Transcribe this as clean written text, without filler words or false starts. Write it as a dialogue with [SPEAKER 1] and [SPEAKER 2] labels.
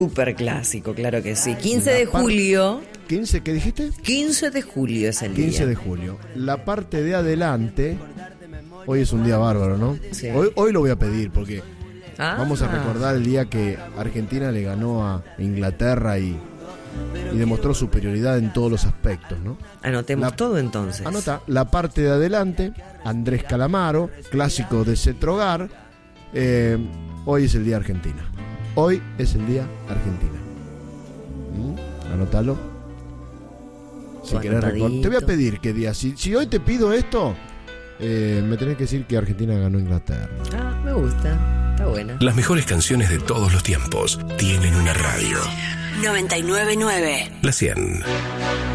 [SPEAKER 1] Súper clásico, claro que sí. 15 de julio.
[SPEAKER 2] ¿15? ¿Qué dijiste?
[SPEAKER 1] 15 de julio es el
[SPEAKER 2] 15
[SPEAKER 1] día.
[SPEAKER 2] de julio. La parte de adelante. Hoy es un día bárbaro, ¿no?
[SPEAKER 1] Sí.
[SPEAKER 2] Hoy lo voy a pedir porque vamos a
[SPEAKER 1] Ah.
[SPEAKER 2] recordar el día que Argentina le ganó a Inglaterra y demostró superioridad en todos los aspectos, ¿no?
[SPEAKER 1] Anotemos todo entonces.
[SPEAKER 2] Anota, la parte de adelante, Andrés Calamaro, clásico de Cetrogar. Hoy es el día Argentina. Hoy es el día Argentina. Anótalo. Si querés recordar. Te voy a pedir que digas, si hoy te pido esto, me tenés que decir que Argentina ganó Inglaterra.
[SPEAKER 1] Ah, me gusta. Está buena.
[SPEAKER 3] Las mejores canciones de todos los tiempos tienen una radio.
[SPEAKER 4] 999.
[SPEAKER 3] La 100.